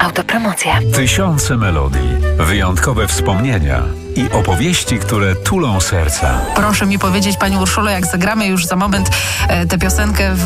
Autopromocja. Tysiące melodii, wyjątkowe wspomnienia i opowieści, które tulą serca. Proszę mi powiedzieć, Pani Urszulo, jak zagramy już za moment tę piosenkę